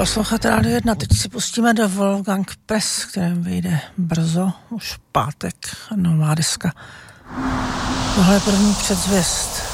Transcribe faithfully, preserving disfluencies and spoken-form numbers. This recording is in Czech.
Posloucháte Rádio jedna, teď si pustíme do Wolfgang Press, kterém vyjde brzo, už v pátek, nová deska. Tohle je první předzvěst.